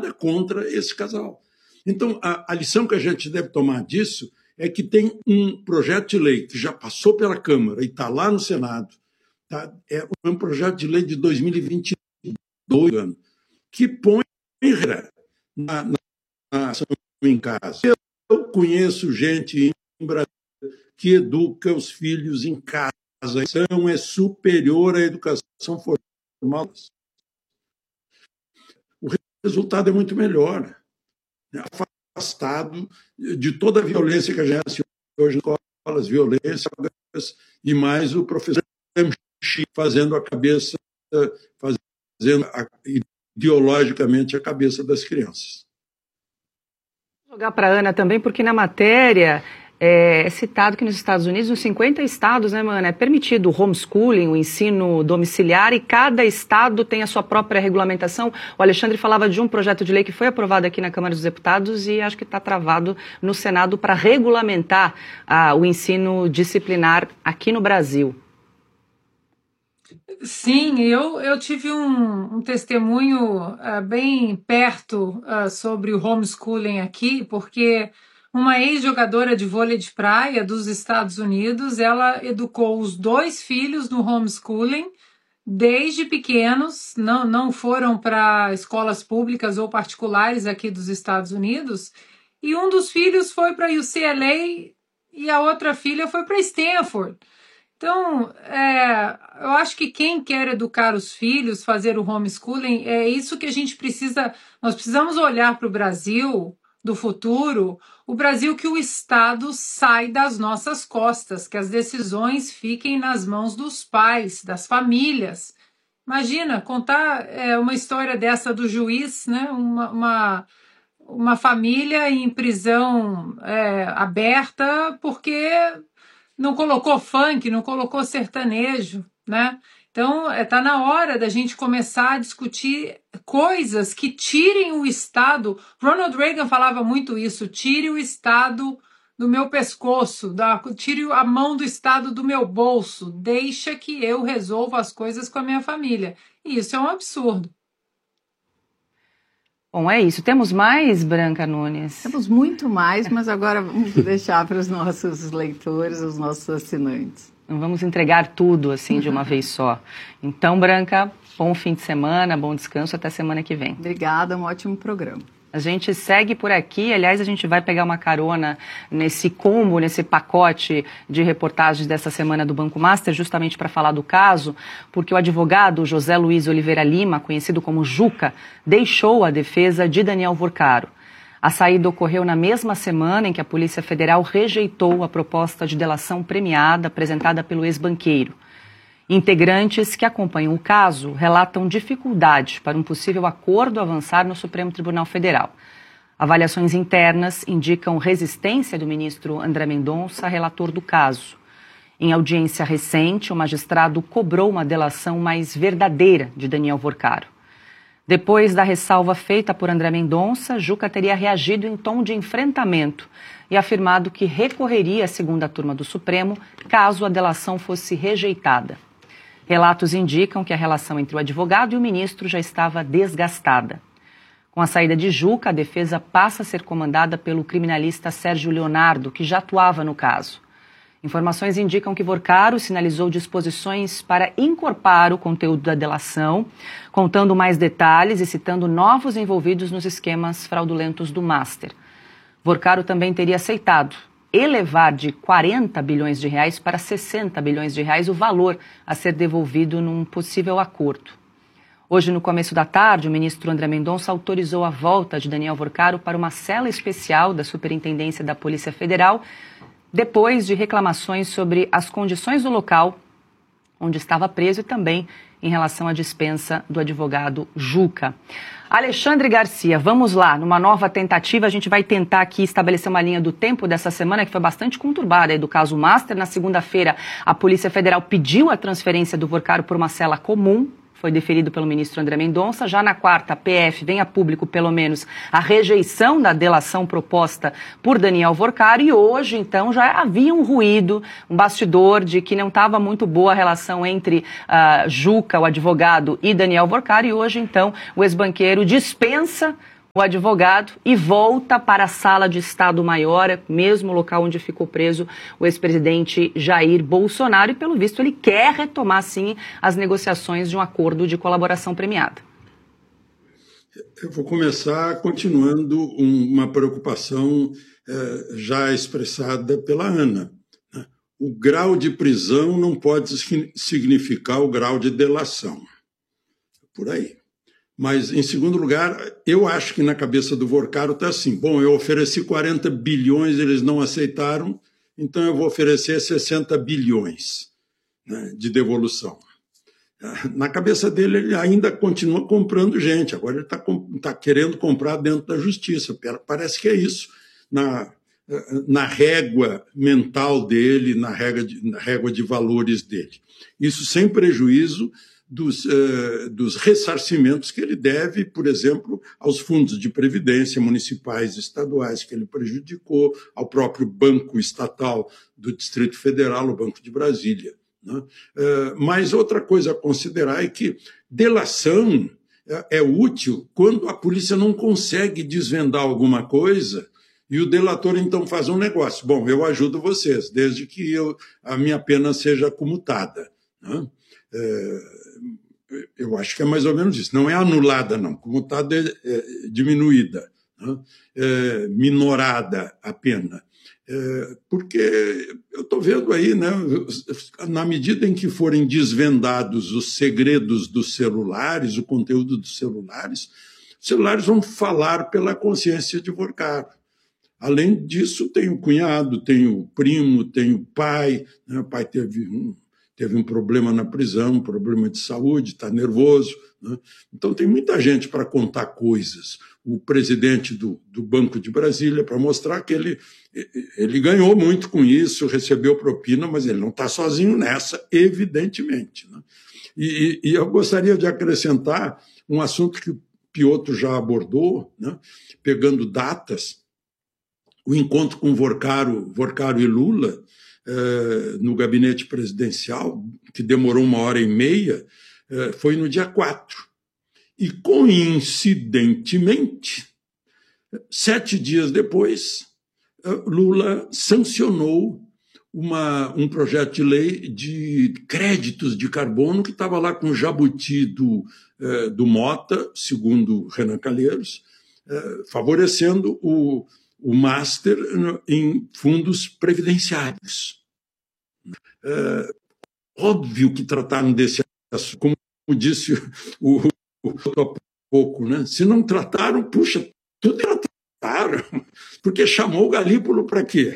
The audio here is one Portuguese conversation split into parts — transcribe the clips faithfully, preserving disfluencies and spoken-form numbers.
contra esse casal. Então, a, a lição que a gente deve tomar disso é que tem um projeto de lei que já passou pela Câmara e está lá no Senado, tá? É um projeto de lei de dois mil e vinte e dois, ano, que põe na, na, na ação em casa. Eu conheço gente em Brasília que educa os filhos em casa. A educação é superior à educação formal. O resultado é muito melhor. Afastado de toda a violência que a gente hoje nas escolas, violência, e mais o professor fazendo a cabeça, fazendo a, ideologicamente a cabeça das crianças. Vou jogar para a Ana também, porque na matéria é citado que nos Estados Unidos, nos cinquenta estados, né, Ana, é permitido o homeschooling, o ensino domiciliar, e cada estado tem a sua própria regulamentação. O Alexandre falava de um projeto de lei que foi aprovado aqui na Câmara dos Deputados e acho que está travado no Senado para regulamentar ah, o ensino disciplinar aqui no Brasil. Sim, eu, eu tive um, um testemunho uh, bem perto uh, sobre o homeschooling aqui, porque uma ex-jogadora de vôlei de praia dos Estados Unidos, ela educou os dois filhos no homeschooling desde pequenos, não, não foram para escolas públicas ou particulares aqui dos Estados Unidos, e um dos filhos foi para U C L A e a outra filha foi para Stanford. Então, é, eu acho que quem quer educar os filhos, fazer o homeschooling, é isso que a gente precisa, nós precisamos olhar para o Brasil do futuro, o Brasil que o Estado sai das nossas costas, que as decisões fiquem nas mãos dos pais, das famílias. Imagina, contar é, uma história dessa do juiz, né? uma, uma, uma família em prisão é, aberta porque não colocou funk, não colocou sertanejo, né? Então, está na hora da gente começar a discutir coisas que tirem o Estado. Ronald Reagan falava muito isso, tire o Estado do meu pescoço, da, tire a mão do Estado do meu bolso, deixa que eu resolva as coisas com a minha família. E isso é um absurdo. Bom, é isso. Temos mais, Branca Nunes? Temos muito mais, mas agora vamos deixar para os nossos leitores, os nossos assinantes. Não vamos entregar tudo assim de uma vez só. Então, Branca, bom fim de semana, bom descanso, até semana que vem. Obrigada, um ótimo programa. A gente segue por aqui, aliás, a gente vai pegar uma carona nesse combo, nesse pacote de reportagens dessa semana do Banco Master, justamente para falar do caso, porque o advogado José Luiz Oliveira Lima, conhecido como Juca, deixou a defesa de Daniel Vorcaro. A saída ocorreu na mesma semana em que a Polícia Federal rejeitou a proposta de delação premiada apresentada pelo ex-banqueiro. Integrantes que acompanham o caso relatam dificuldade para um possível acordo avançar no Supremo Tribunal Federal. Avaliações internas indicam resistência do ministro André Mendonça, relator do caso. Em audiência recente, o magistrado cobrou uma delação mais verdadeira de Daniel Vorcaro. Depois da ressalva feita por André Mendonça, Juca teria reagido em tom de enfrentamento e afirmado que recorreria à segunda turma do Supremo caso a delação fosse rejeitada. Relatos indicam que a relação entre o advogado e o ministro já estava desgastada. Com a saída de Juca, a defesa passa a ser comandada pelo criminalista Sérgio Leonardo, que já atuava no caso. Informações indicam que Vorcaro sinalizou disposições para incorporar o conteúdo da delação, contando mais detalhes e citando novos envolvidos nos esquemas fraudulentos do Master. Vorcaro também teria aceitado elevar de quarenta bilhões de reais para sessenta bilhões de reais o valor a ser devolvido num possível acordo. Hoje, no começo da tarde, o ministro André Mendonça autorizou a volta de Daniel Vorcaro para uma cela especial da Superintendência da Polícia Federal, depois de reclamações sobre as condições do local onde estava preso e também em relação à dispensa do advogado Juca. Alexandre Garcia, vamos lá, numa nova tentativa, a gente vai tentar aqui estabelecer uma linha do tempo dessa semana que foi bastante conturbada aí do caso Master. Na segunda-feira, a Polícia Federal pediu a transferência do Vorcaro por uma cela comum, foi deferido pelo ministro André Mendonça. Já na quarta, a P F vem a público, pelo menos, a rejeição da delação proposta por Daniel Vorcaro. E hoje, então, já havia um ruído, um bastidor de que não estava muito boa a relação entre uh, Juca, o advogado, e Daniel Vorcaro. E hoje, então, o ex-banqueiro dispensa o advogado e volta para a sala de Estado-Maior, mesmo local onde ficou preso o ex-presidente Jair Bolsonaro, e pelo visto ele quer retomar sim as negociações de um acordo de colaboração premiada. Eu vou começar continuando uma preocupação eh, já expressada pela Ana. O grau de prisão não pode significar o grau de delação. Por aí. Mas, em segundo lugar, eu acho que na cabeça do Vorcaro está assim, bom, eu ofereci quarenta bilhões, eles não aceitaram, então eu vou oferecer sessenta bilhões, né, de devolução. Na cabeça dele, ele ainda continua comprando gente, agora ele está tá querendo comprar dentro da justiça, parece que é isso, na, na régua mental dele, na régua, de, na régua de valores dele. Isso sem prejuízo Dos, uh, dos ressarcimentos que ele deve, por exemplo, aos fundos de previdência municipais e estaduais que ele prejudicou, ao próprio Banco Estatal do Distrito Federal, o Banco de Brasília, né? Uh, mas outra coisa a considerar é que delação é, é útil quando a polícia não consegue desvendar alguma coisa e o delator então faz um negócio. Bom, eu ajudo vocês, desde que eu, a minha pena seja comutada, né? Uh, Eu acho que é mais ou menos isso. Não é anulada, não. Comutada é, é diminuída, né? É minorada a pena. É, porque eu estou vendo aí, né, na medida em que forem desvendados os segredos dos celulares, o conteúdo dos celulares, os celulares vão falar pela consciência de Vorcaro. Além disso, tem o cunhado, tem o primo, tem o pai, né? O pai teve um teve um problema na prisão, um problema de saúde, está nervoso, né? Então tem muita gente para contar coisas. O presidente do, do Banco de Brasília, para mostrar que ele, ele ganhou muito com isso, recebeu propina, mas ele não está sozinho nessa, evidentemente, né? E, e eu gostaria de acrescentar um assunto que o Piotr já abordou, né? Pegando datas, o encontro com Vorcaro, Vorcaro e Lula, Uh, no gabinete presidencial, que demorou uma hora e meia, uh, foi no dia quatro. E, coincidentemente, sete dias depois, uh, Lula sancionou uma, um projeto de lei de créditos de carbono que estava lá com o jabuti do, uh, do Mota, segundo Renan Calheiros, uh, favorecendo o o Master em fundos previdenciários. É, óbvio que trataram desse assunto, como disse o, o, o há pouco, né? Se não trataram, puxa, tudo trataram, porque chamou o Galípolo para quê?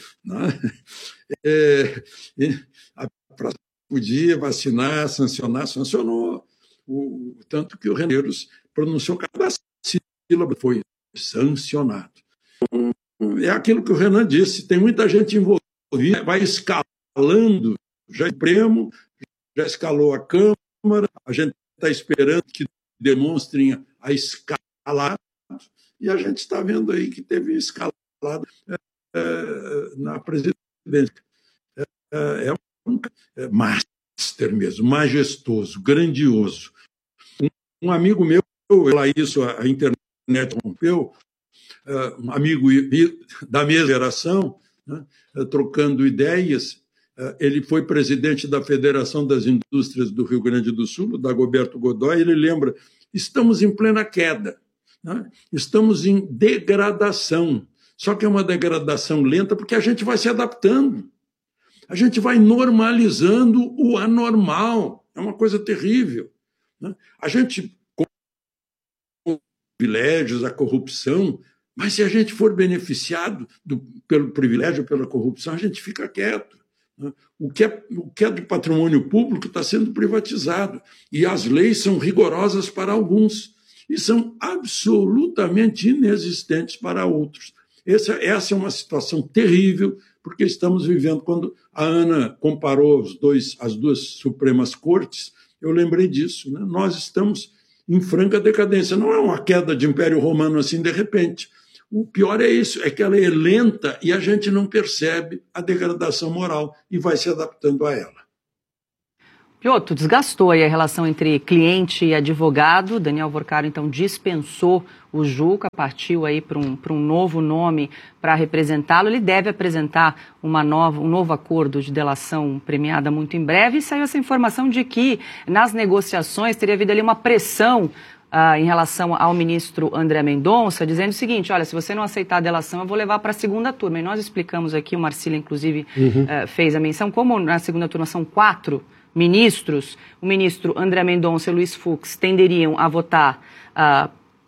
É, para podia vacinar, sancionar, sancionou. O, tanto que o Reneiros pronunciou cada sílaba, foi sancionado. É aquilo que o Renan disse, tem muita gente envolvida, vai escalando, já é Supremo, já escalou a Câmara, a gente está esperando que demonstrem a escalada, e a gente está vendo aí que teve escalada é, é, na presidência. É, é um é master mesmo, majestoso, grandioso. Um, um amigo meu, lá isso a, a internet rompeu, um amigo da mesma geração, né, trocando ideias, ele foi presidente da Federação das Indústrias do Rio Grande do Sul, da Dagoberto Godoy, ele lembra, estamos em plena queda, né, estamos em degradação, só que é uma degradação lenta porque a gente vai se adaptando, a gente vai normalizando o anormal, é uma coisa terrível, né? A gente, com os privilégios, a corrupção, mas se a gente for beneficiado do, pelo privilégio, pela corrupção, a gente fica quieto, né? O que é, o que é do patrimônio público está sendo privatizado. E as leis são rigorosas para alguns e são absolutamente inexistentes para outros. Essa, essa é uma situação terrível, porque estamos vivendo, quando a Ana comparou os dois, as duas Supremas Cortes, eu lembrei disso, né? Nós estamos em franca decadência. Não é uma queda de Império Romano assim de repente. O pior é isso, é que ela é lenta e a gente não percebe a degradação moral e vai se adaptando a ela. Piotr, desgastou aí a relação entre cliente e advogado. Daniel Vorcaro, então, dispensou o Juca, partiu aí para um, para um novo nome para representá-lo. Ele deve apresentar uma nova, um novo acordo de delação premiada muito em breve. E saiu essa informação de que nas negociações teria havido ali uma pressão ah, em relação ao ministro André Mendonça, dizendo o seguinte: olha, se você não aceitar a delação, eu vou levar para a segunda turma. E nós explicamos aqui, o Marcílio, inclusive, uhum. ah, fez a menção, como na segunda turma são quatro ministros, o ministro André Mendonça e Luiz Fux tenderiam a votar uh,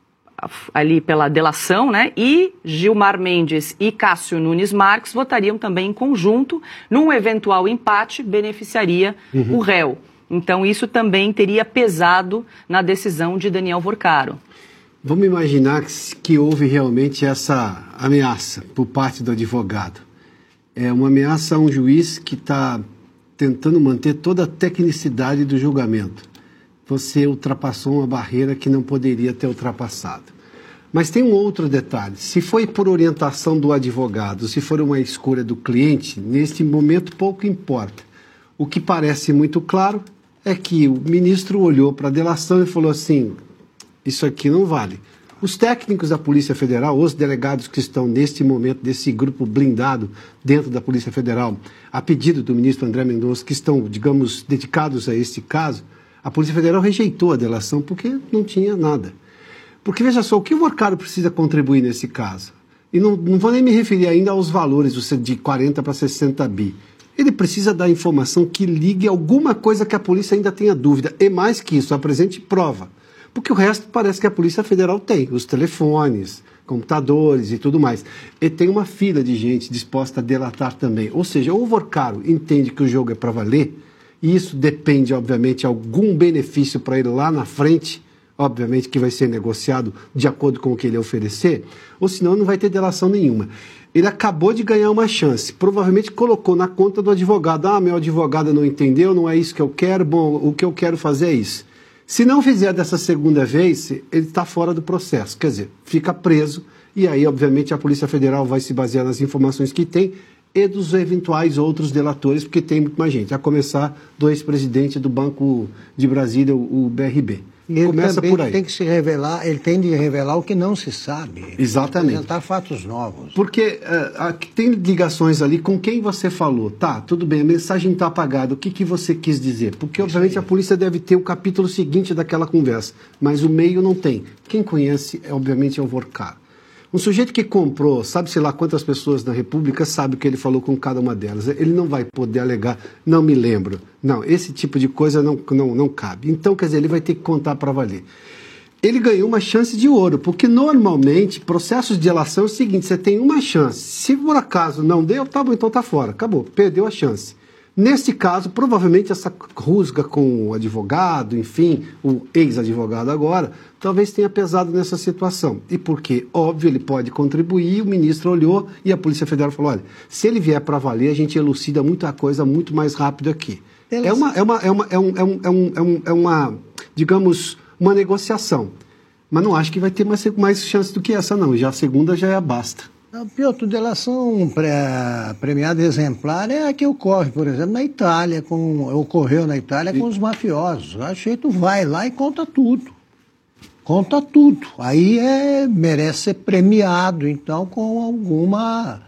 ali pela delação, né? E Gilmar Mendes e Cássio Nunes Marques votariam também em conjunto. Num eventual empate, beneficiaria uhum. o réu. Então, isso também teria pesado na decisão de Daniel Vorcaro. Vamos imaginar que, que houve realmente essa ameaça por parte do advogado. É uma ameaça a um juiz que está tentando manter toda a tecnicidade do julgamento. Você ultrapassou uma barreira que não poderia ter ultrapassado. Mas tem um outro detalhe. Se foi por orientação do advogado, se for uma escolha do cliente, neste momento pouco importa. O que parece muito claro é que o ministro olhou para a delação e falou assim: isso aqui não vale. Os técnicos da Polícia Federal, os delegados que estão neste momento desse grupo blindado dentro da Polícia Federal, a pedido do ministro André Mendonça, que estão, digamos, dedicados a este caso, a Polícia Federal rejeitou a delação porque não tinha nada. Porque, veja só, o que o Vorcaro precisa contribuir nesse caso? E não, não vou nem me referir ainda aos valores de quarenta para sessenta bi. Ele precisa dar informação que ligue alguma coisa que a polícia ainda tenha dúvida. E mais que isso, apresente prova. Porque o resto parece que a Polícia Federal tem, os telefones, computadores e tudo mais. E tem uma fila de gente disposta a delatar também. Ou seja, ou o Vorcaro entende que o jogo é para valer, e isso depende, obviamente, de algum benefício para ele lá na frente, obviamente que vai ser negociado de acordo com o que ele oferecer, ou senão não vai ter delação nenhuma. Ele acabou de ganhar uma chance, provavelmente colocou na conta do advogado: ah, meu advogado não entendeu, não é isso que eu quero, bom, o que eu quero fazer é isso. Se não fizer dessa segunda vez, ele está fora do processo, quer dizer, fica preso, e aí, obviamente, a Polícia Federal vai se basear nas informações que tem e dos eventuais outros delatores, porque tem muito mais gente, a começar do ex-presidente do Banco de Brasília, o B R B. Ele Começa também por aí. Tem que se revelar, ele tem de revelar o que não se sabe. Exatamente. Apresentar fatos novos. Porque uh, tem ligações ali com quem você falou. Tá, tudo bem, a mensagem está apagada. O que, que você quis dizer? Porque, obviamente, a polícia deve ter o capítulo seguinte daquela conversa, mas o meio não tem. Quem conhece, é, obviamente, é o Vorcaro. Um sujeito que comprou, sabe-se lá quantas pessoas na República, sabe o que ele falou com cada uma delas. Ele não vai poder alegar, não me lembro. Não, esse tipo de coisa não, não, não cabe. Então, quer dizer, ele vai ter que contar para valer. Ele ganhou uma chance de ouro, porque normalmente, processos de delação é o seguinte: você tem uma chance. Se por acaso não deu, tá bom, então tá fora, acabou, perdeu a chance. Neste caso, provavelmente essa rusga com o advogado, enfim, o ex-advogado agora, talvez tenha pesado nessa situação. E porque, óbvio, ele pode contribuir, o ministro olhou e a Polícia Federal falou: olha, se ele vier para valer, a gente elucida muita coisa muito mais rápido aqui. É uma, é uma, é uma, é um, é um, é um, é um, é uma, digamos, uma negociação. Mas não acho que vai ter mais, mais chance do que essa, não. Já a segunda já é a basta. A Piotr, delação pré, premiada exemplar é a que ocorre, por exemplo, na Itália, com, ocorreu na Itália com os mafiosos. O jeito vai lá e conta tudo. Conta tudo. Aí é, merece ser premiado, então, com alguma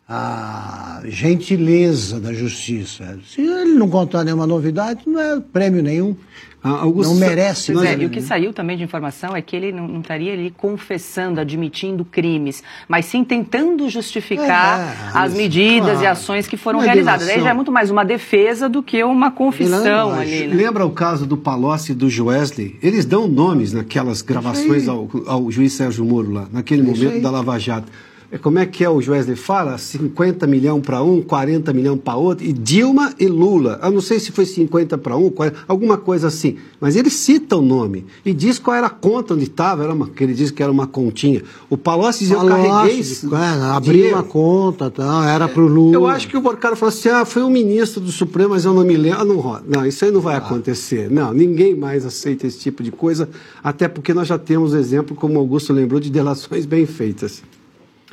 a, gentileza da justiça. Se ele não contar nenhuma novidade, não é prêmio nenhum. Ah, Augusto, não merece. Pois é, e o que saiu também de informação é que ele não, não estaria ali confessando, admitindo crimes, mas sim tentando justificar é, as medidas claro. e ações que foram realizadas. Aí já é muito mais uma defesa do que uma confissão não, ali. Né? Lembra o caso do Palocci e do Joesley? Eles dão nomes naquelas gravações ao, ao juiz Sérgio Moro lá, naquele Isso momento aí. da Lava Jato. Como é que é o Joesley fala? cinquenta milhões para um, quarenta milhões para outro, e Dilma e Lula. Eu não sei se foi cinquenta para um, quarenta, alguma coisa assim. Mas ele cita o nome e diz qual era a conta onde estava, era uma, que ele disse que era uma continha. O Palocci, eu carreguei... É, abri uma conta, tá, era para o Lula. Eu acho que o Vorcaro falou assim: ah, foi o ministro do Supremo, mas eu não me lembro. Ah, não, não, isso aí não vai ah. acontecer. Não, ninguém mais aceita esse tipo de coisa, até porque nós já temos exemplo, como o Augusto lembrou, de delações bem feitas.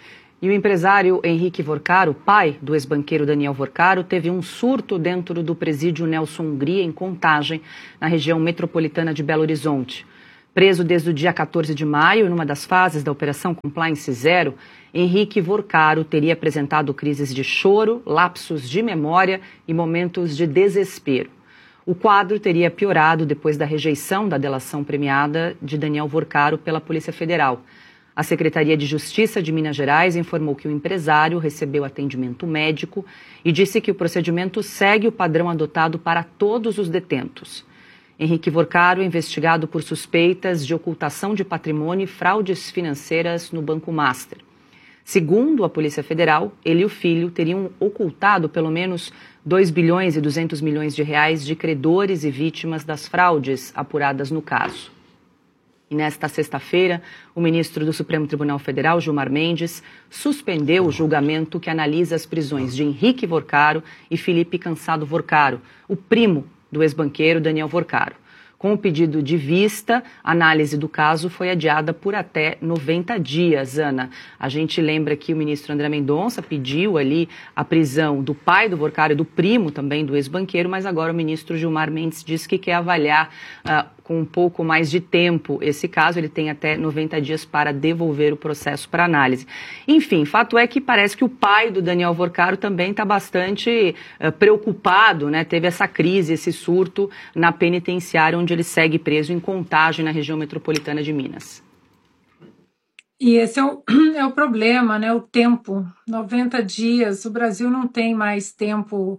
E o empresário Henrique Vorcaro, pai do ex-banqueiro Daniel Vorcaro, teve um surto dentro do presídio Nelson Hungria, em Contagem, na região metropolitana de Belo Horizonte. Preso desde o dia quatorze de maio, numa das fases da Operação Compliance Zero, Henrique Vorcaro teria apresentado crises de choro, lapsos de memória e momentos de desespero. O quadro teria piorado depois da rejeição da delação premiada de Daniel Vorcaro pela Polícia Federal. A Secretaria de Justiça de Minas Gerais informou que o empresário recebeu atendimento médico e disse que o procedimento segue o padrão adotado para todos os detentos. Henrique Vorcaro é investigado por suspeitas de ocultação de patrimônio e fraudes financeiras no Banco Master. Segundo a Polícia Federal, ele e o filho teriam ocultado pelo menos dois bilhões e duzentos milhões de reais de credores e vítimas das fraudes apuradas no caso. E nesta sexta-feira, o ministro do Supremo Tribunal Federal, Gilmar Mendes, suspendeu o julgamento que analisa as prisões de Henrique Vorcaro e Felipe Cansado Vorcaro, o primo do ex-banqueiro Daniel Vorcaro. Com o pedido de vista, a análise do caso foi adiada por até noventa dias, Ana. A gente lembra que o ministro André Mendonça pediu ali a prisão do pai do Vorcaro e do primo também do ex-banqueiro, mas agora o ministro Gilmar Mendes diz que quer avaliar uh, com um pouco mais de tempo esse caso. Ele tem até noventa dias para devolver o processo para análise. Enfim, fato é que parece que o pai do Daniel Vorcaro também está bastante uh, preocupado, né? Teve essa crise, esse surto na penitenciária, onde ele segue preso em Contagem, na região metropolitana de Minas. E esse é o, é o problema, né? O tempo. noventa dias. O Brasil não tem mais tempo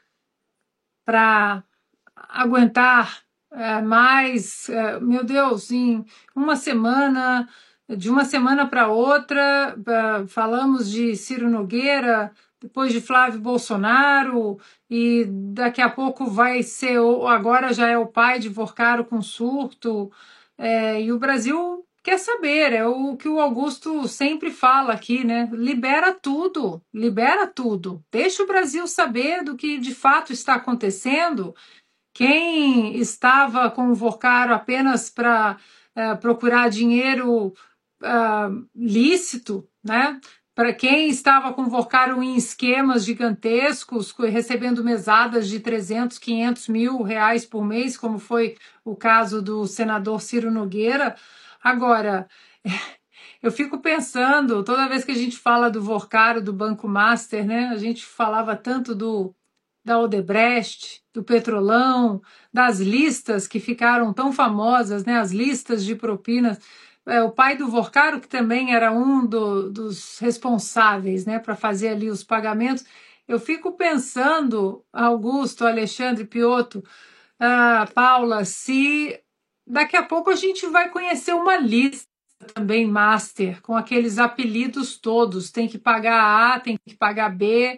para aguentar é, mais. É, meu Deus, em uma semana, de uma semana para outra, é, falamos de Ciro Nogueira, depois de Flávio Bolsonaro, e daqui a pouco vai ser, agora já é o pai de Vorcaro com surto, é, e o Brasil quer saber, é o que o Augusto sempre fala aqui, né? Libera tudo, libera tudo, deixa o Brasil saber do que de fato está acontecendo. Quem estava com o Vorcaro apenas para é, procurar dinheiro é, lícito, né? Para quem estava com o Vorcaro em esquemas gigantescos, recebendo mesadas de trezentos, quinhentos mil reais por mês, como foi o caso do senador Ciro Nogueira. Agora, eu fico pensando, toda vez que a gente fala do Vorcaro, do Banco Master, né, a gente falava tanto do, da Odebrecht, do Petrolão, das listas que ficaram tão famosas, né, as listas de propinas. É, o pai do Vorcaro, que também era um do, dos responsáveis, né, para fazer ali os pagamentos. Eu fico pensando, Augusto, Alexandre, Piotto, uh, Paula, se daqui a pouco a gente vai conhecer uma lista também master, com aqueles apelidos todos, tem que pagar A, tem que pagar B,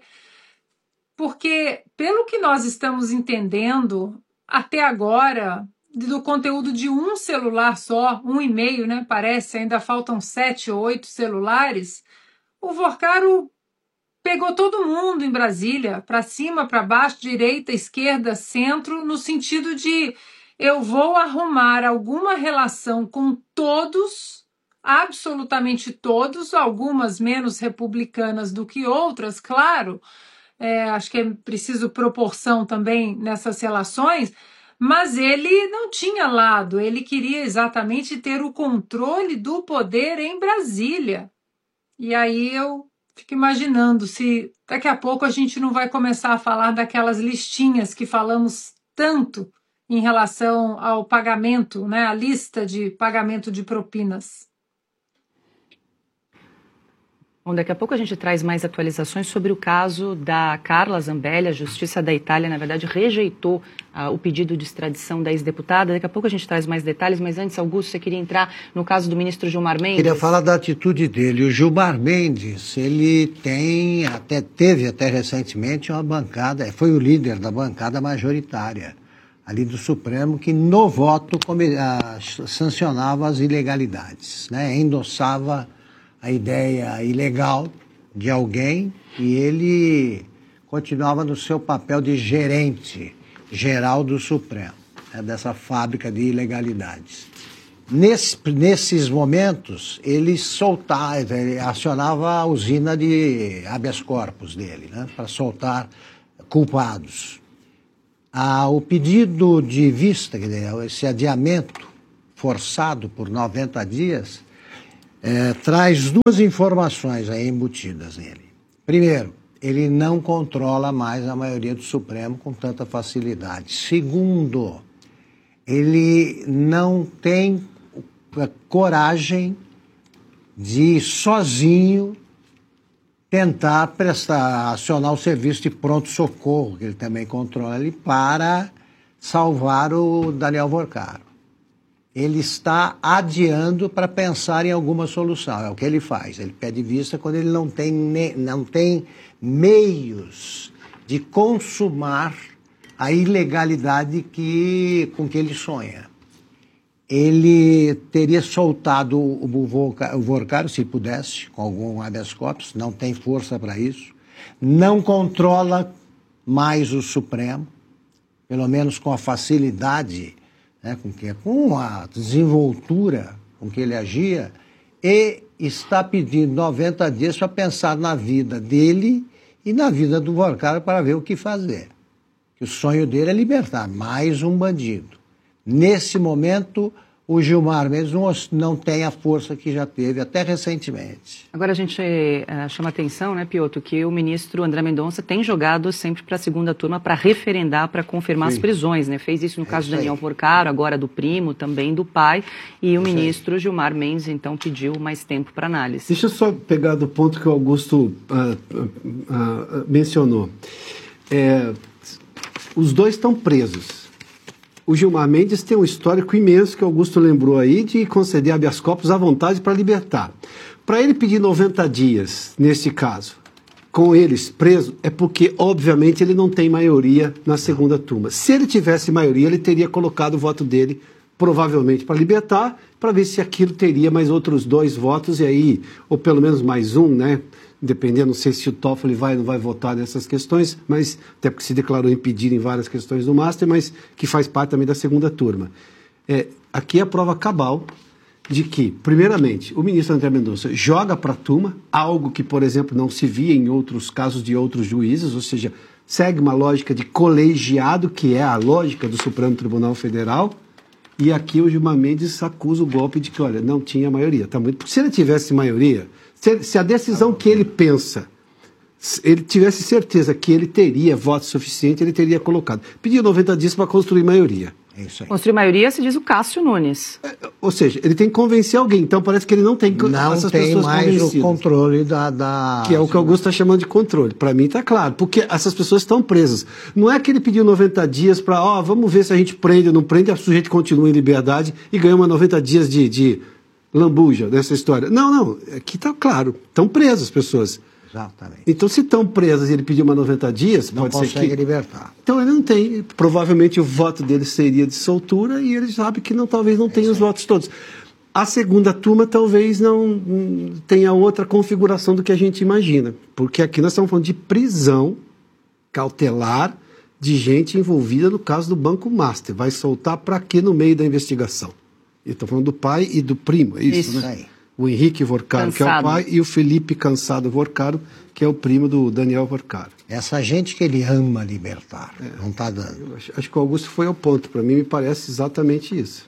porque pelo que nós estamos entendendo, até agora, do conteúdo de um celular só, um e meio, né? Parece, ainda faltam sete ou oito celulares. O Vorcaro pegou todo mundo em Brasília, para cima, para baixo, direita, esquerda, centro, no sentido de eu vou arrumar alguma relação com todos, absolutamente todos, algumas menos republicanas do que outras, claro. É, acho que é preciso proporção também nessas relações. Mas ele não tinha lado, ele queria exatamente ter o controle do poder em Brasília. E aí eu fico imaginando se daqui a pouco a gente não vai começar a falar daquelas listinhas que falamos tanto em relação ao pagamento, né, a lista de pagamento de propinas. Bom, daqui a pouco a gente traz mais atualizações sobre o caso da Carla Zambelli. A Justiça da Itália, na verdade, rejeitou uh, o pedido de extradição da ex-deputada. Daqui a pouco a gente traz mais detalhes, mas antes, Augusto, você queria entrar no caso do ministro Gilmar Mendes? Queria falar da atitude dele. O Gilmar Mendes, ele tem, até teve até recentemente uma bancada, foi o líder da bancada majoritária ali do Supremo, que no voto come, uh, sancionava as ilegalidades, né? Endossava a ideia ilegal de alguém e ele continuava no seu papel de gerente geral do Supremo, né, dessa fábrica de ilegalidades. Nesse, nesses momentos, ele soltava, ele acionava a usina de habeas corpus dele, né, para soltar culpados. Ah, o pedido de vista, quer dizer, esse adiamento forçado por noventa dias, é, traz duas informações aí embutidas nele. Primeiro, ele não controla mais a maioria do Supremo com tanta facilidade. Segundo, ele não tem coragem de sozinho tentar prestar, acionar o serviço de pronto-socorro, que ele também controla ali, para salvar o Daniel Vorcaro. Ele está adiando para pensar em alguma solução, é o que ele faz. Ele pede vista quando ele não tem, não tem meios de consumar a ilegalidade que, com que ele sonha. Ele teria soltado o Vorcaro, se pudesse, com algum habeas corpus, não tem força para isso, não controla mais o Supremo, pelo menos com a facilidade, né, com, que, com a desenvoltura com que ele agia, e está pedindo noventa dias para pensar na vida dele e na vida do Vorcaro para ver o que fazer. Que o sonho dele é libertar mais um bandido. Nesse momento, o Gilmar Mendes não, não tem a força que já teve até recentemente. Agora a gente uh, chama atenção, né, Piotr, que o ministro André Mendonça tem jogado sempre para a segunda turma para referendar, para confirmar Sim. as prisões, né? Fez isso no é caso do Daniel Vorcaro, agora do primo, também do pai, e o é ministro Gilmar Mendes, então, pediu mais tempo para análise. Deixa eu só pegar do ponto que o Augusto uh, uh, uh, mencionou. É, os dois estão presos. O Gilmar Mendes tem um histórico imenso que o Augusto lembrou aí de conceder habeas corpus à vontade para libertar. Para ele pedir noventa dias, nesse caso, com eles preso, é porque, obviamente, ele não tem maioria na segunda turma. Se ele tivesse maioria, ele teria colocado o voto dele, provavelmente, para libertar, para ver se aquilo teria mais outros dois votos, e aí, ou pelo menos mais um, né? Dependendo, não sei se o Toffoli vai ou não vai votar nessas questões, mas até porque se declarou impedido em várias questões do Master, mas que faz parte também da segunda turma. É, aqui é a prova cabal de que, primeiramente, o ministro André Mendonça joga para a turma, algo que, por exemplo, não se via em outros casos de outros juízes, ou seja, segue uma lógica de colegiado, que é a lógica do Supremo Tribunal Federal, e aqui o Gilmar Mendes acusa o golpe de que, olha, não tinha maioria. Tá muito... Se ele tivesse maioria... Se a decisão que ele pensa, ele tivesse certeza que ele teria voto suficiente, ele teria colocado. Pediu noventa dias para construir maioria. É isso aí. Construir maioria, se diz o Cássio Nunes. É, ou seja, ele tem que convencer alguém. Então parece que ele não tem não essas tem pessoas mais o controle da, da... Que é o que o Augusto está chamando de controle. Para mim está claro, porque essas pessoas estão presas. Não é que ele pediu noventa dias para, ó, vamos ver se a gente prende ou não prende, a sujeito continua em liberdade e ganha uma noventa dias de... de lambuja dessa história. Não, não, aqui está claro, estão presas as pessoas. Exatamente. Então, se estão presas e ele pediu uma noventa dias, não pode ser que... consegue libertar. Então, ele não tem. Provavelmente o voto dele seria de soltura e ele sabe que não, talvez não tenha é os votos todos. A segunda turma talvez não tenha outra configuração do que a gente imagina, porque aqui nós estamos falando de prisão cautelar de gente envolvida no caso do Banco Master. Vai soltar para quê no meio da investigação? Eu estou falando do pai e do primo, é isso, isso né? Aí. O Henrique Vorcaro, Cansado. Que é o pai, e o Felipe Cansado Vorcaro, que é o primo do Daniel Vorcaro. Essa gente que ele ama libertar, é. não está dando. Acho, acho que o Augusto foi ao ponto, para mim me parece exatamente isso.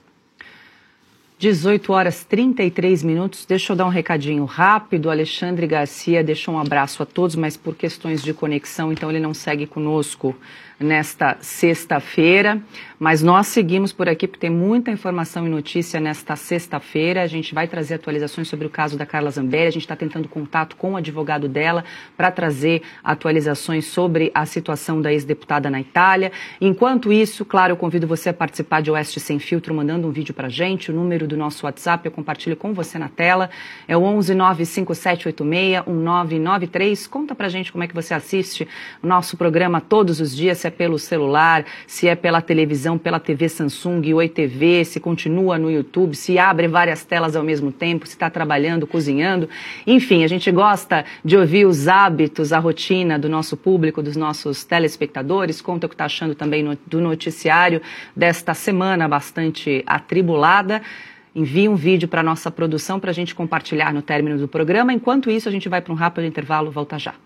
dezoito horas e trinta e três minutos, deixa eu dar um recadinho rápido. O Alexandre Garcia deixou um abraço a todos, mas por questões de conexão, então ele não segue conosco nesta sexta-feira, mas nós seguimos por aqui porque tem muita informação e notícia nesta sexta-feira. A gente vai trazer atualizações sobre o caso da Carla Zambelli, a gente está tentando contato com o advogado dela para trazer atualizações sobre a situação da ex-deputada na Itália. Enquanto isso, claro, eu convido você a participar de Oeste Sem Filtro, mandando um vídeo para a gente. O número do nosso WhatsApp eu compartilho com você na tela, é o onze nove cinco sete oito seis um nove nove três. Conta pra gente como é que você assiste o nosso programa todos os dias, se é pelo celular, se é pela televisão, pela T V Samsung, Oi T V, se continua no YouTube, se abre várias telas ao mesmo tempo, se está trabalhando, cozinhando. Enfim, a gente gosta de ouvir os hábitos, a rotina do nosso público, dos nossos telespectadores. Conta o que está achando também no, do noticiário desta semana bastante atribulada. envie um vídeo para a nossa produção para a gente compartilhar no término do programa. Enquanto isso, a gente vai para um rápido intervalo. Volta já.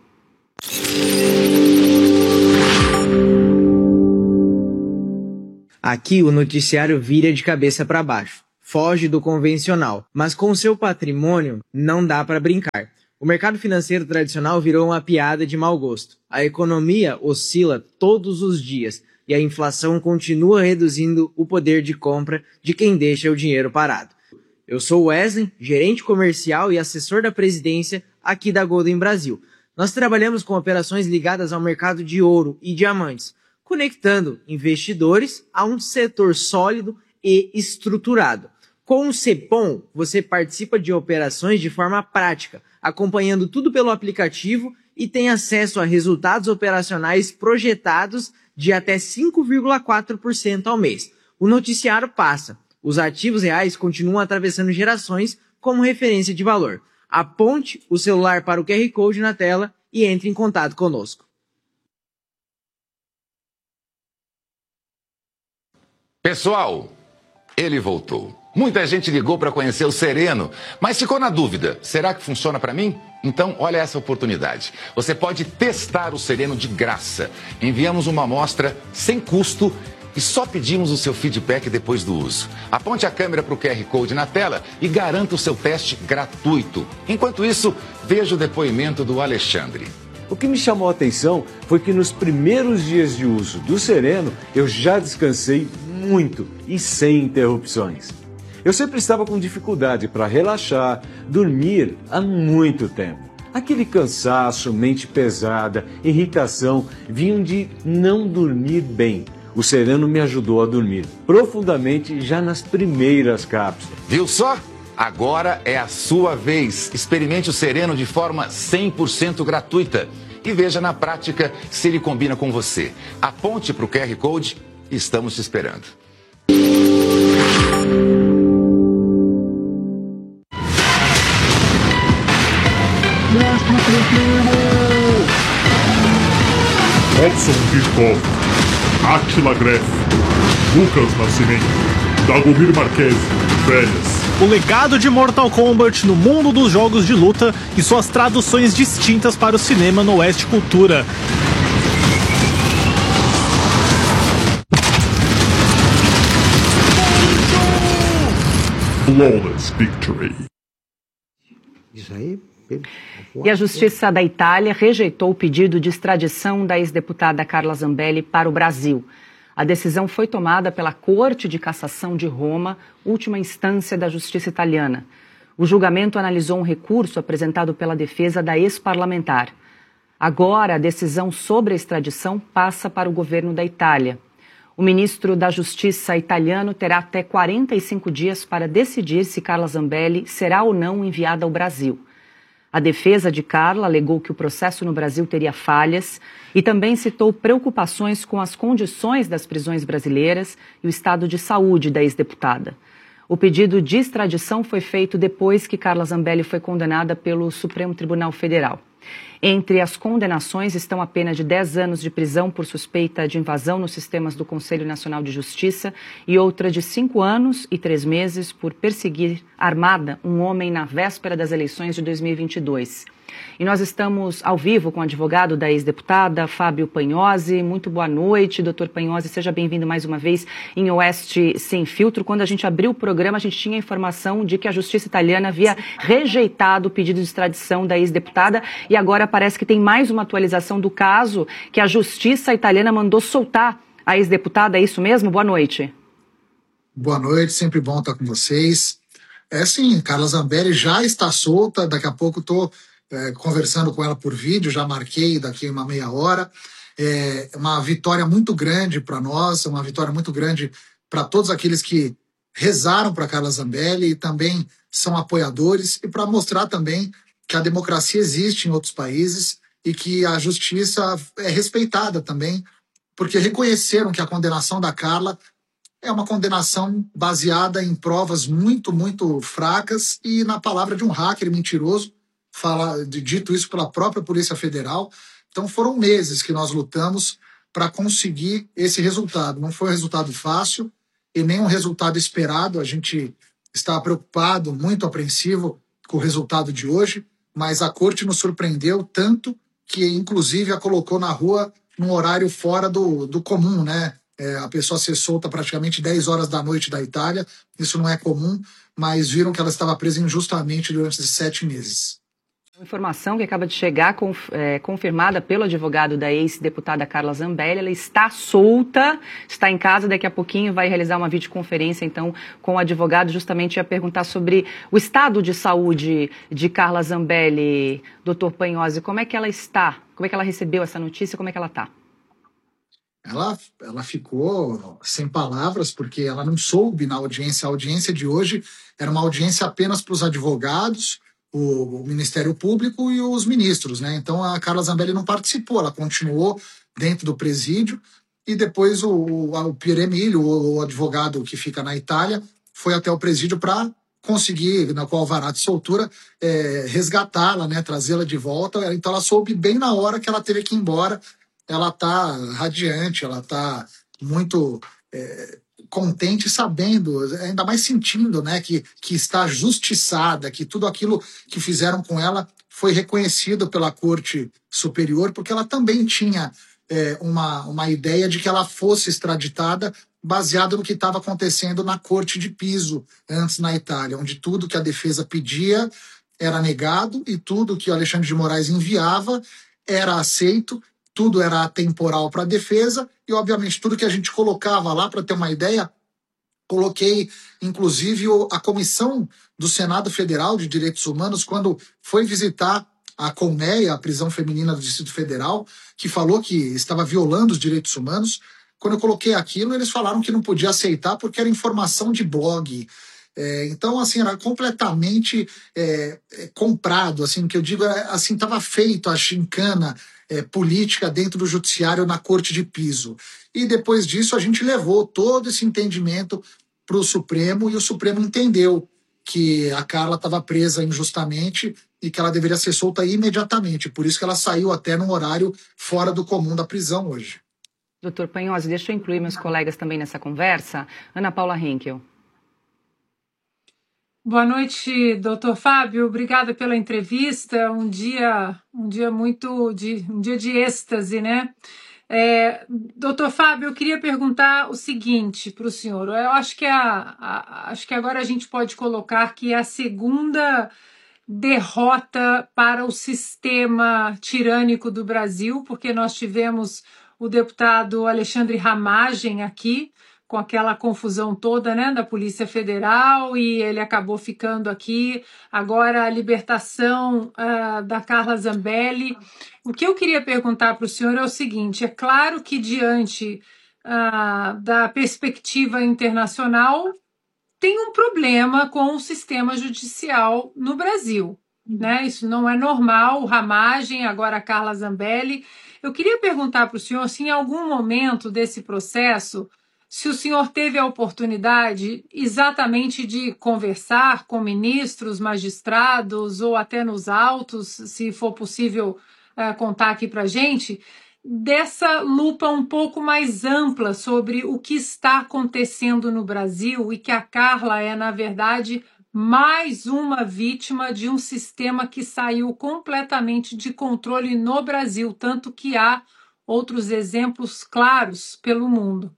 Aqui o noticiário vira de cabeça para baixo. Foge do convencional, mas com seu patrimônio não dá para brincar. O mercado financeiro tradicional virou uma piada de mau gosto. A economia oscila todos os dias e a inflação continua reduzindo o poder de compra de quem deixa o dinheiro parado. Eu sou Wesley, gerente comercial e assessor da presidência aqui da Golden Brasil. Nós trabalhamos com operações ligadas ao mercado de ouro e diamantes, conectando investidores a um setor sólido e estruturado. Com o Cepom, você participa de operações de forma prática, acompanhando tudo pelo aplicativo e tem acesso a resultados operacionais projetados de até cinco vírgula quatro por cento ao mês. O noticiário passa. Os ativos reais continuam atravessando gerações como referência de valor. Aponte o celular para o Q R Code na tela e entre em contato conosco. Pessoal, ele voltou. Muita gente ligou para conhecer o Sereno, mas ficou na dúvida. Será que funciona para mim? Então, olha essa oportunidade. Você pode testar o Sereno de graça. Enviamos uma amostra sem custo e só pedimos o seu feedback depois do uso. Aponte a câmera para o Q R Code na tela e garanta o seu teste gratuito. Enquanto isso, veja o depoimento do Alexandre. O que me chamou a atenção foi que nos primeiros dias de uso do Sereno, eu já descansei muito e sem interrupções. Eu sempre estava com dificuldade para relaxar, dormir há muito tempo. Aquele cansaço, mente pesada, irritação, vinham de não dormir bem. O Sereno me ajudou a dormir profundamente já nas primeiras cápsulas. Viu só? Agora é a sua vez. Experimente o Sereno de forma cem por cento gratuita e veja na prática se ele combina com você. Aponte para o Q R Code e estamos te esperando. Robson Kirchhoff, Attila Greff, Lucas Nascimento, Dagomir Marquez, Velhas. O legado de Mortal Kombat no mundo dos jogos de luta e suas traduções distintas para o cinema no Oeste Cultura. Flawless Victory. Isso aí. E a Justiça da Itália rejeitou o pedido de extradição da ex-deputada Carla Zambelli para o Brasil. A decisão foi tomada pela Corte de Cassação de Roma, última instância da Justiça italiana. O julgamento analisou um recurso apresentado pela defesa da ex-parlamentar. Agora, a decisão sobre a extradição passa para o governo da Itália. O ministro da Justiça italiano terá até quarenta e cinco dias para decidir se Carla Zambelli será ou não enviada ao Brasil. A defesa de Carla alegou que o processo no Brasil teria falhas e também citou preocupações com as condições das prisões brasileiras e o estado de saúde da ex-deputada. O pedido de extradição foi feito depois que Carla Zambelli foi condenada pelo Supremo Tribunal Federal. Entre as condenações estão a pena de dez anos de prisão por suspeita de invasão nos sistemas do Conselho Nacional de Justiça e outra de cinco anos e três meses por perseguir armada um homem na véspera das eleições de dois mil e vinte e dois. E nós estamos ao vivo com o advogado da ex-deputada, Fábio Pagnozzi. Muito boa noite, doutor Pagnozzi. Seja bem-vindo mais uma vez em Oeste Sem Filtro. Quando a gente abriu o programa, a gente tinha a informação de que a Justiça italiana havia rejeitado o pedido de extradição da ex-deputada e agora parece que tem mais uma atualização do caso, que a Justiça italiana mandou soltar a ex-deputada. É isso mesmo? Boa noite. Boa noite, sempre bom estar com vocês. É sim, Carla Zambelli já está solta, daqui a pouco estou... É, conversando com ela por vídeo, já marquei daqui uma meia hora. É uma vitória muito grande para nós, uma vitória muito grande para todos aqueles que rezaram para Carla Zambelli e também são apoiadores, e para mostrar também que a democracia existe em outros países e que a justiça é respeitada também, porque reconheceram que a condenação da Carla é uma condenação baseada em provas muito, muito fracas e na palavra de um hacker mentiroso, Fala, dito isso pela própria Polícia Federal. Então foram meses que nós lutamos para conseguir esse resultado. Não foi um resultado fácil e nem um resultado esperado. A gente estava preocupado, muito apreensivo com o resultado de hoje, mas a corte nos surpreendeu tanto que, inclusive, a colocou na rua num horário fora do, do comum, né? É, a pessoa ser solta praticamente dez horas da noite da Itália, isso não é comum, mas viram que ela estava presa injustamente durante esses sete meses. Informação que acaba de chegar, conf, é, confirmada pelo advogado da ex-deputada Carla Zambelli, ela está solta, está em casa, daqui a pouquinho vai realizar uma videoconferência, então, com o advogado, justamente ia perguntar sobre o estado de saúde de Carla Zambelli, doutor Panhosi, como é que ela está? Como é que ela recebeu essa notícia? Como é que ela está? Ela, ela ficou sem palavras, porque ela não soube na audiência. A audiência de hoje era uma audiência apenas para os advogados, o, o Ministério Público e os ministros, né? Então a Carla Zambelli não participou, ela continuou dentro do presídio e depois o, o, o Pierre Emílio, o, o advogado que fica na Itália, foi até o presídio para conseguir, na qual alvará de soltura, é, resgatá-la, né? Trazê-la de volta. Então ela soube bem na hora que ela teve que ir embora. Ela está radiante, ela está muito é, contente, sabendo, ainda mais sentindo, né, que, que está justiçada, que tudo aquilo que fizeram com ela foi reconhecido pela Corte Superior, porque ela também tinha é, uma, uma ideia de que ela fosse extraditada baseado no que estava acontecendo na Corte de Piso, antes na Itália, onde tudo que a defesa pedia era negado e tudo que o Alexandre de Moraes enviava era aceito. Tudo era atemporal para a defesa e, obviamente, tudo que a gente colocava lá, para ter uma ideia, coloquei, inclusive, a Comissão do Senado Federal de Direitos Humanos, quando foi visitar a Colmeia, a prisão feminina do Distrito Federal, que falou que estava violando os direitos humanos. Quando eu coloquei aquilo, eles falaram que não podia aceitar porque era informação de blog. É, então, assim, era completamente é, é, comprado, assim, que eu digo, assim, estava feito a chincana é, política dentro do judiciário na Corte de Piso. E depois disso a gente levou todo esse entendimento para o Supremo e o Supremo entendeu que a Carla estava presa injustamente e que ela deveria ser solta imediatamente. Por isso que ela saiu até num horário fora do comum da prisão hoje. doutor Panhosi, deixa eu incluir meus colegas também nessa conversa. Ana Paula Henkel. Boa noite, doutor Fábio. Obrigada pela entrevista. Um dia, um dia muito de um dia de êxtase, né? É, doutor Fábio, eu queria perguntar o seguinte para o senhor. Eu acho que a, a, acho que agora a gente pode colocar que é a segunda derrota para o sistema tirânico do Brasil, porque nós tivemos o deputado Alexandre Ramagem aqui, com aquela confusão toda, né, da Polícia Federal, e ele acabou ficando aqui. Agora a libertação uh, da Carla Zambelli. O que eu queria perguntar para o senhor é o seguinte: é claro que diante uh, da perspectiva internacional tem um problema com o sistema judicial no Brasil, né? Isso não é normal. O Ramagem, agora a Carla Zambelli. Eu queria perguntar para o senhor se em algum momento desse processo, se o senhor teve a oportunidade exatamente de conversar com ministros, magistrados ou até nos autos, se for possível uh, contar aqui para a gente, dessa lupa um pouco mais ampla sobre o que está acontecendo no Brasil e que a Carla é, na verdade, mais uma vítima de um sistema que saiu completamente de controle no Brasil, tanto que há outros exemplos claros pelo mundo.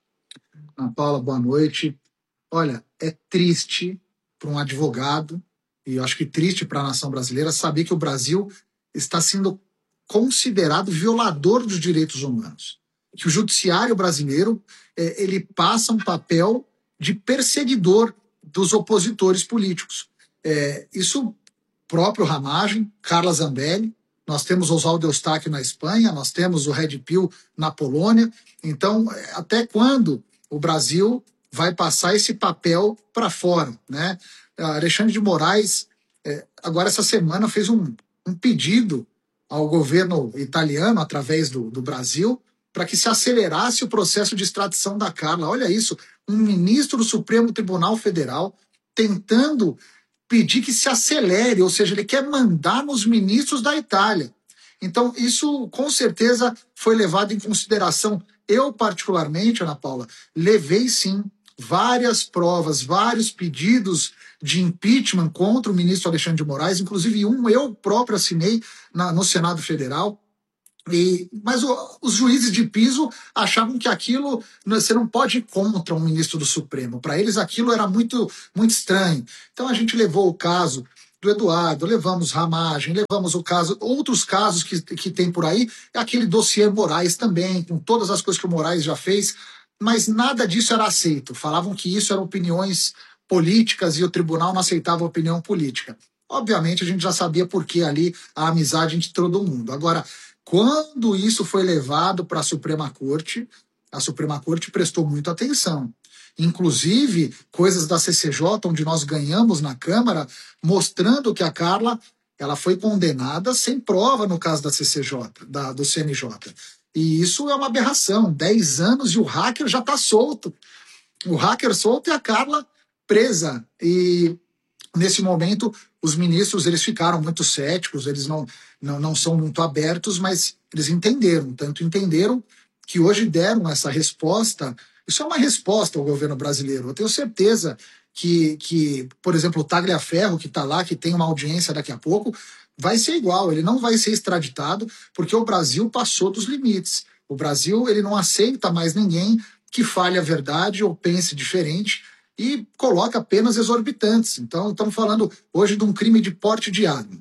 Ana Paula, boa noite. Olha, é triste para um advogado, e eu acho que triste para a nação brasileira, saber que o Brasil está sendo considerado violador dos direitos humanos. Que o judiciário brasileiro é, ele passa um papel de perseguidor dos opositores políticos. É, isso próprio Ramagem, Carla Zambelli, nós temos Oswaldo Eustáquio na Espanha, nós temos o Red Pill na Polônia. Então, até quando o Brasil vai passar esse papel para fora, né? Alexandre de Moraes, é, agora essa semana, fez um, um pedido ao governo italiano, através do, do Brasil, para que se acelerasse o processo de extradição da Carla. Olha isso, um ministro do Supremo Tribunal Federal tentando pedir que se acelere, ou seja, ele quer mandar nos ministros da Itália. Então, isso com certeza foi levado em consideração. Eu, particularmente, Ana Paula, levei sim várias provas, vários pedidos de impeachment contra o ministro Alexandre de Moraes, inclusive um eu próprio assinei na, no Senado Federal. E, mas o, os juízes de piso achavam que aquilo, você não pode ir contra um ministro do Supremo. Para eles aquilo era muito, muito estranho. Então a gente levou o caso do Eduardo, levamos Ramagem, levamos o caso, outros casos que, que tem por aí, aquele dossiê Moraes também, com todas as coisas que o Moraes já fez, mas nada disso era aceito. Falavam que isso eram opiniões políticas e o tribunal não aceitava opinião política. Obviamente a gente já sabia por que ali a amizade entre todo mundo. Agora, quando isso foi levado para a Suprema Corte, a Suprema Corte prestou muita atenção. Inclusive, coisas da C C J, onde nós ganhamos na Câmara, mostrando que a Carla ela foi condenada sem prova no caso da C C J, da, do C N J. E isso é uma aberração. Dez anos e o hacker já está solto. O hacker solto e a Carla presa. E nesse momento, os ministros eles ficaram muito céticos, eles não, não, não são muito abertos, mas eles entenderam. Tanto entenderam que hoje deram essa resposta. Isso é uma resposta ao governo brasileiro. Eu tenho certeza que, que por exemplo, o Tagliaferro, que está lá, que tem uma audiência daqui a pouco, vai ser igual. Ele não vai ser extraditado porque o Brasil passou dos limites. O Brasil ele não aceita mais ninguém que fale a verdade ou pense diferente e coloca penas exorbitantes. Então, estamos falando hoje de um crime de porte de arma.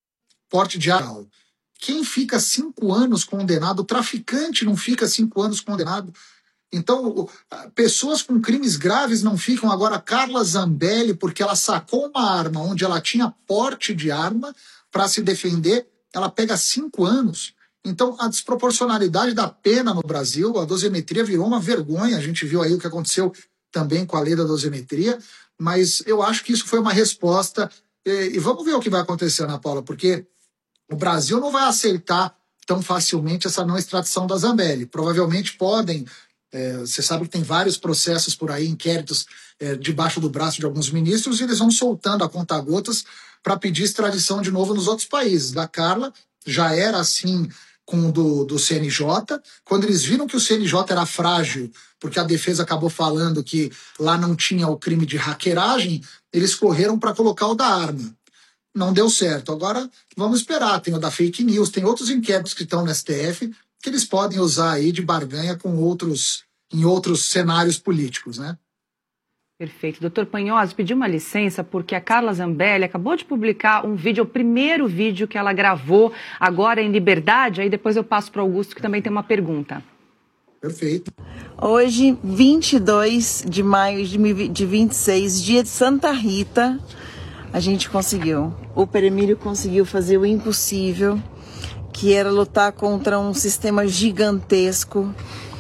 Porte de arma. Quem fica cinco anos condenado, o traficante não fica cinco anos condenado. Então, pessoas com crimes graves não ficam. Agora, Carla Zambelli, porque ela sacou uma arma onde ela tinha porte de arma para se defender, ela pega cinco anos. Então, a desproporcionalidade da pena no Brasil, a dosimetria virou uma vergonha. A gente viu aí o que aconteceu também com a lei da dosimetria, mas eu acho que isso foi uma resposta. E, e vamos ver o que vai acontecer, Ana Paula, porque o Brasil não vai aceitar tão facilmente essa não extradição da Zambelli. Provavelmente podem. É, você sabe que tem vários processos por aí, inquéritos é, debaixo do braço de alguns ministros, e eles vão soltando a conta-gotas para pedir extradição de novo nos outros países. Da Carla já era assim com o do, do C N J. Quando eles viram que o C N J era frágil, porque a defesa acabou falando que lá não tinha o crime de hackeragem, eles correram para colocar o da arma. Não deu certo. Agora vamos esperar. Tem o da fake news, tem outros inquéritos que estão no S T F que eles podem usar aí de barganha com outros, em outros cenários políticos, né? Perfeito. doutor Panhosi pediu uma licença porque a Carla Zambelli acabou de publicar um vídeo, o primeiro vídeo que ela gravou agora em Liberdade, aí depois eu passo para o Augusto, que também tem uma pergunta. Perfeito. Hoje, vinte e dois de maio de vinte e seis, dia de Santa Rita, a gente conseguiu. O Peremílio conseguiu fazer o impossível, que era lutar contra um sistema gigantesco.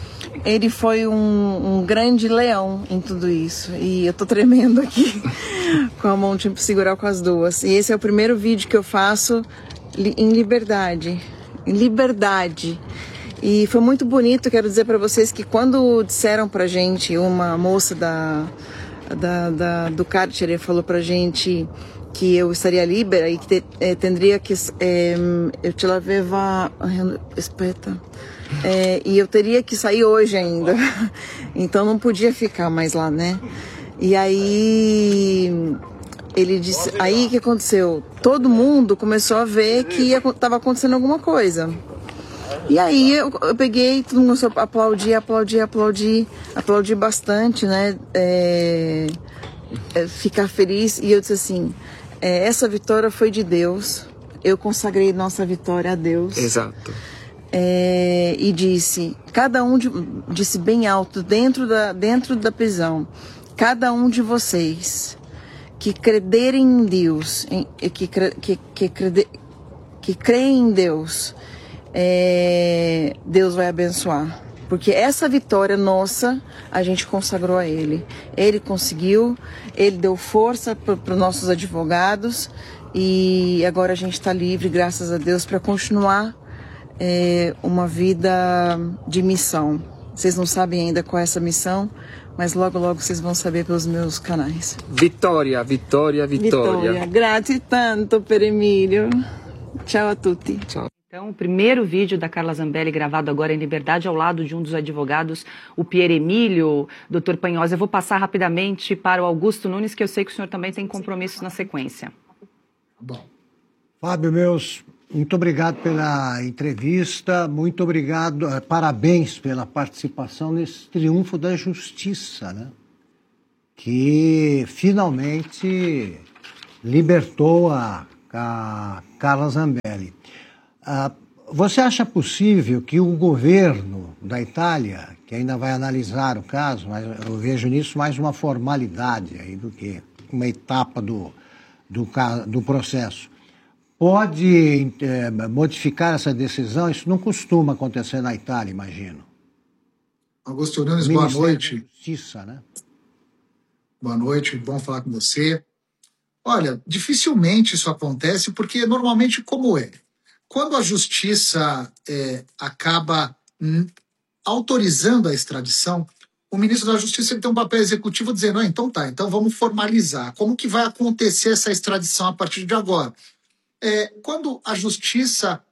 Ele foi um, um grande leão em tudo isso. E eu tô tremendo aqui com a mão, tipo, segurar com as duas. E esse é o primeiro vídeo que eu faço em liberdade. Em liberdade. E foi muito bonito. Quero dizer para vocês que quando disseram pra gente, uma moça da, da, da, do cárcere falou pra gente que eu estaria libera e que te, eh, tendria que eh, eu te laveva espeta eh, e eu teria que sair hoje ainda, então não podia ficar mais lá, né? E aí ele disse, aí que aconteceu? Todo mundo começou a ver que estava acontecendo alguma coisa. E aí eu, eu peguei, todo mundo começou a aplaudir, aplaudir, aplaudir, aplaudir bastante, né? É, é, ficar feliz. E eu disse assim, é, essa vitória foi de Deus. Eu consagrei nossa vitória a Deus. Exato. É, e disse, cada um de, disse bem alto dentro da, dentro da prisão, cada um de vocês que crederem em Deus, em, que, que, que, crede, que creem em Deus, é, Deus vai abençoar. Porque essa vitória nossa, a gente consagrou a Ele. Ele conseguiu, Ele deu força para os nossos advogados e agora a gente está livre, graças a Deus, para continuar é, uma vida de missão. Vocês não sabem ainda qual é essa missão, mas logo, logo vocês vão saber pelos meus canais. Vitória, vitória, vitória. Vitória. Grazie tanto, Peremílio. Ciao a tutti. Ciao. Então, o primeiro vídeo da Carla Zambelli gravado agora em liberdade ao lado de um dos advogados, o Pier Emílio. Doutor Panhosa, eu vou passar rapidamente para o Augusto Nunes, que eu sei que o senhor também tem compromissos na sequência. Bom. Fábio, meus, muito obrigado pela entrevista, muito obrigado, parabéns pela participação nesse triunfo da justiça, né? Que finalmente libertou a, a Carla Zambelli. Ah, você acha possível que o governo da Itália, que ainda vai analisar o caso, mas eu vejo nisso mais uma formalidade aí do que uma etapa do, do, do processo, pode é, modificar essa decisão? Isso não costuma acontecer na Itália, imagino. Augusto Nunes, boa noite. Da Justiça, né? Boa noite, bom falar com você. Olha, dificilmente isso acontece, porque normalmente como é? Quando a justiça é, acaba hum, autorizando a extradição, o ministro da Justiça ele tem um papel executivo dizendo, ah, então tá, então vamos formalizar. Como que vai acontecer essa extradição a partir de agora? É, quando a justiça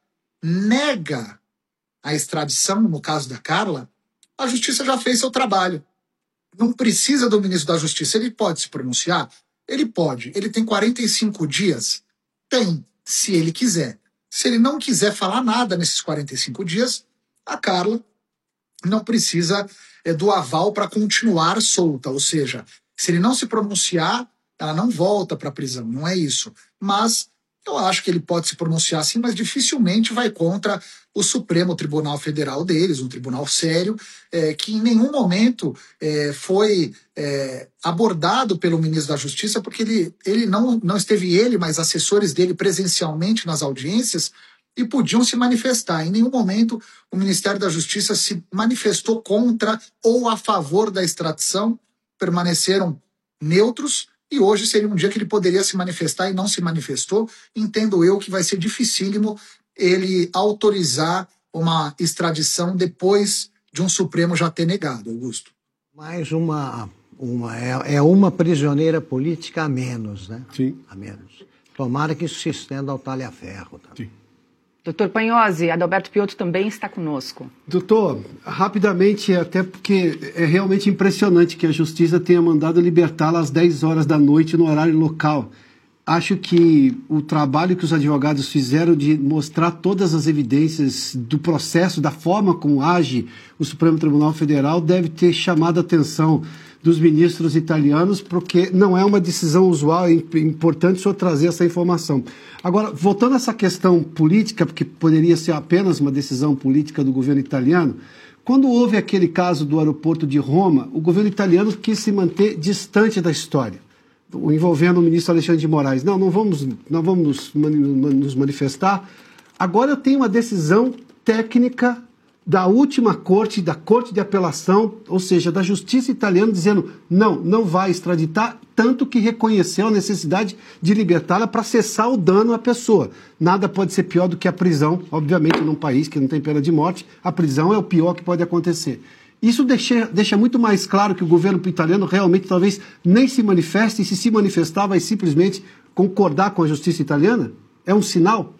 nega a extradição, no caso da Carla, a justiça já fez seu trabalho. Não precisa do ministro da Justiça. Ele pode se pronunciar? Ele pode. Ele tem quarenta e cinco dias? Tem, se ele quiser. Se ele não quiser falar nada nesses quarenta e cinco dias, a Carla não precisa é, do aval para continuar solta. Ou seja, se ele não se pronunciar, ela não volta para a prisão. Não é isso. Mas eu acho que ele pode se pronunciar sim, mas dificilmente vai contra o Supremo Tribunal Federal deles, um tribunal sério, é, que em nenhum momento é, foi é, abordado pelo ministro da Justiça, porque ele, ele não, não esteve ele, mas assessores dele presencialmente nas audiências e podiam se manifestar. Em nenhum momento o Ministério da Justiça se manifestou contra ou a favor da extradição, permaneceram neutros. E hoje seria um dia que ele poderia se manifestar e não se manifestou. Entendo eu que vai ser dificílimo ele autorizar uma extradição depois de um Supremo já ter negado, Augusto. Mais uma, uma é, é uma prisioneira política a menos, né? Sim. A menos. Tomara que isso se estenda ao talha-ferro. Tá? Sim. Doutor Panhosi, Adalberto Piotto também está conosco. Doutor, rapidamente, até porque é realmente impressionante que a Justiça tenha mandado libertá-la às dez horas da noite no horário local. Acho que o trabalho que os advogados fizeram de mostrar todas as evidências do processo, da forma como age o Supremo Tribunal Federal, deve ter chamado a atenção dos ministros italianos, porque não é uma decisão usual, é importante só trazer essa informação. Agora, voltando a essa questão política, porque poderia ser apenas uma decisão política do governo italiano, quando houve aquele caso do aeroporto de Roma, o governo italiano quis se manter distante da história, envolvendo o ministro Alexandre de Moraes. Não, não vamos, não vamos nos manifestar. Agora eu tenho uma decisão técnica da última corte, da Corte de Apelação, ou seja, da Justiça italiana, dizendo não, não vai extraditar, tanto que reconheceu a necessidade de libertá-la para cessar o dano à pessoa. Nada pode ser pior do que a prisão, obviamente, num país que não tem pena de morte, a prisão é o pior que pode acontecer. Isso deixa, deixa muito mais claro que o governo italiano realmente talvez nem se manifeste, e se se manifestar vai simplesmente concordar com a justiça italiana? É um sinal?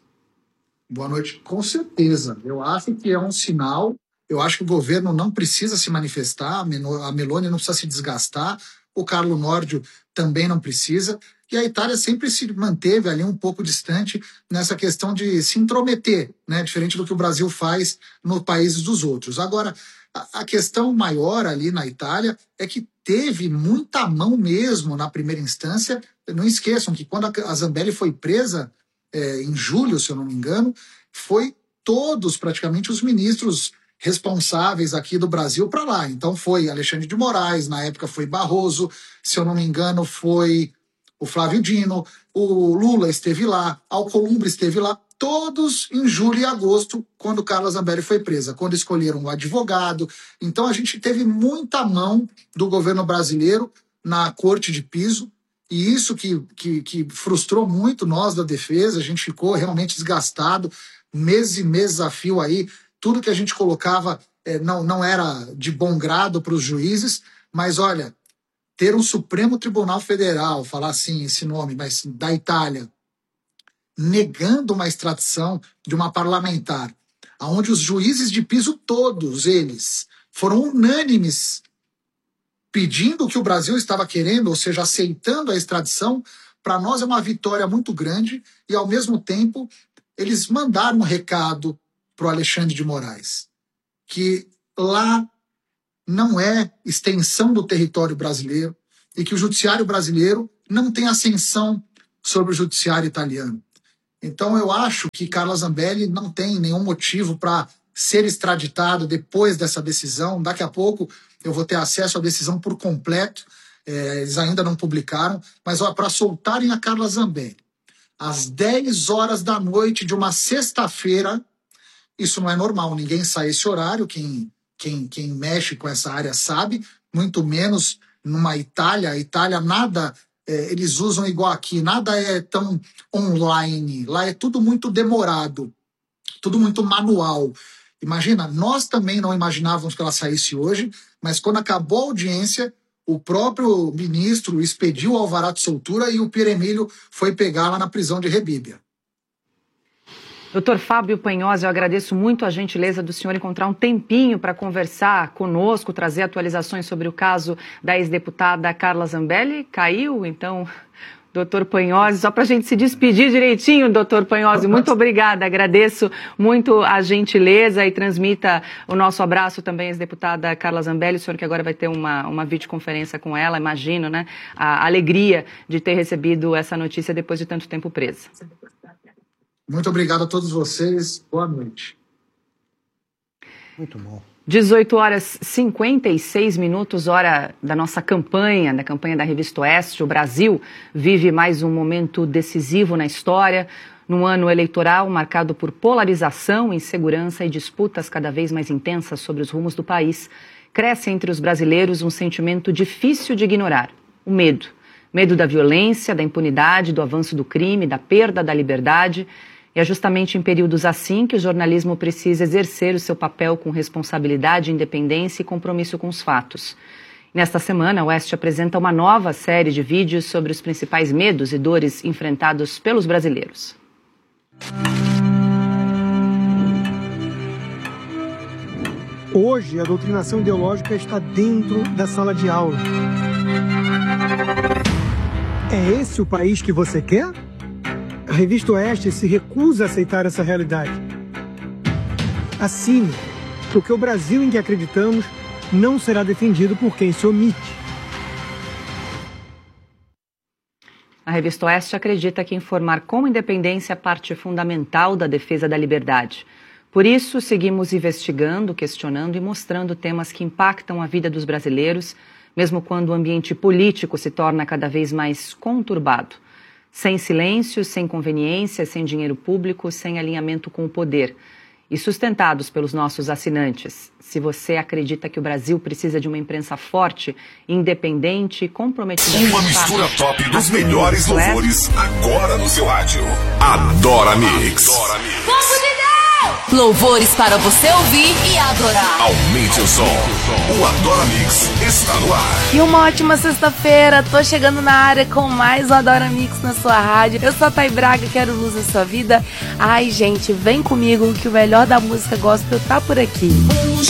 Boa noite. Com certeza. Eu acho que é um sinal. Eu acho que o governo não precisa se manifestar, a Meloni não precisa se desgastar, o Carlo Nordio também não precisa, e a Itália sempre se manteve ali um pouco distante nessa questão de se intrometer, né? Diferente do que o Brasil faz nos países dos outros. Agora, a questão maior ali na Itália é que teve muita mão mesmo na primeira instância. Não esqueçam que quando a Zambelli foi presa, é, em julho, se eu não me engano, foi todos praticamente os ministros responsáveis aqui do Brasil para lá. Então foi Alexandre de Moraes, na época foi Barroso, se eu não me engano foi o Flávio Dino, o Lula esteve lá, Alcolumbre esteve lá, todos em julho e agosto, quando Carla Zambelli foi presa, quando escolheram o advogado. Então a gente teve muita mão do governo brasileiro na corte de piso, e isso que, que, que frustrou muito nós da defesa, a gente ficou realmente desgastado, meses e meses a fio aí, tudo que a gente colocava é, não, não era de bom grado para os juízes, mas olha, ter um Supremo Tribunal Federal, falar assim esse nome, mas da Itália, negando uma extradição de uma parlamentar, onde os juízes de piso, todos eles, foram unânimes pedindo o que o Brasil estava querendo, ou seja, aceitando a extradição, para nós é uma vitória muito grande e, ao mesmo tempo, eles mandaram um recado para o Alexandre de Moraes, que lá não é extensão do território brasileiro e que o judiciário brasileiro não tem ascensão sobre o judiciário italiano. Então eu acho que Carla Zambelli não tem nenhum motivo para ser extraditado depois dessa decisão. Daqui a pouco eu vou ter acesso à decisão por completo, é, eles ainda não publicaram, mas para soltarem a Carla Zambelli às dez horas da noite de uma sexta-feira, isso não é normal, ninguém sai esse horário, quem, quem, quem mexe com essa área sabe, muito menos numa Itália. A Itália nada, é, eles usam igual aqui, nada é tão online, lá é tudo muito demorado, tudo muito manual. Imagina, nós também não imaginávamos que ela saísse hoje, mas quando acabou a audiência, o próprio ministro expediu o alvará de soltura e o Pier Emílio foi pegá-la na prisão de Rebibbia. Doutor Fábio Panhoz, eu agradeço muito a gentileza do senhor encontrar um tempinho para conversar conosco, trazer atualizações sobre o caso da ex-deputada Carla Zambelli. Caiu, então, doutor Panhoz, só para a gente se despedir direitinho, doutor Panhoz, muito obrigada, agradeço muito a gentileza e transmita o nosso abraço também à ex-deputada Carla Zambelli, o senhor que agora vai ter uma, uma videoconferência com ela, imagino, né, a alegria de ter recebido essa notícia depois de tanto tempo presa. Muito obrigado a todos vocês. Boa noite. Muito bom. dezoito horas e cinquenta e seis minutos, hora da nossa campanha, da campanha da Revista Oeste. O Brasil vive mais um momento decisivo na história, num ano eleitoral marcado por polarização, insegurança e disputas cada vez mais intensas sobre os rumos do país. Cresce entre os brasileiros um sentimento difícil de ignorar: o medo. Medo da violência, da impunidade, do avanço do crime, da perda da liberdade. E é justamente em períodos assim que o jornalismo precisa exercer o seu papel com responsabilidade, independência e compromisso com os fatos. Nesta semana, a Oeste apresenta uma nova série de vídeos sobre os principais medos e dores enfrentados pelos brasileiros. Hoje, a doutrinação ideológica está dentro da sala de aula. É esse o país que você quer? A Revista Oeste se recusa a aceitar essa realidade. Assine, porque o Brasil em que acreditamos não será defendido por quem se omite. A Revista Oeste acredita que informar com independência é parte fundamental da defesa da liberdade. Por isso, seguimos investigando, questionando e mostrando temas que impactam a vida dos brasileiros, mesmo quando o ambiente político se torna cada vez mais conturbado. Sem silêncio, sem conveniência, sem dinheiro público, sem alinhamento com o poder. E sustentados pelos nossos assinantes. Se você acredita que o Brasil precisa de uma imprensa forte, independente e comprometida... Uma mistura top dos melhores louvores agora no seu rádio. Adora Mix. Adora Mix. Louvores para você ouvir e adorar. Aumente o som. O Adora Mix está no ar. E uma ótima sexta-feira. Tô chegando na área com mais um Adora Mix na sua rádio. Eu sou a Thay Braga, quero luz na sua vida. Ai, gente, vem comigo que o melhor da música gospel tá por aqui. Os